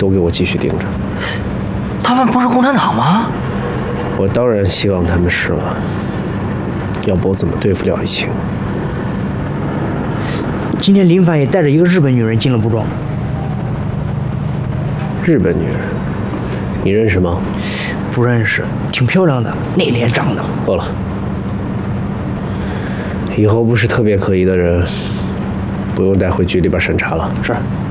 都给我继续盯着。 他们不是共产党吗？ 我当然希望他们是了，要不我怎么对付廖一清？ 今天林凡也带着一个日本女人进了部庄。 日本女人，你认识吗？ 不认识，挺漂亮的，内敛长的。 够了，以后不是特别可疑的人，不用带回局里边审查了。 是。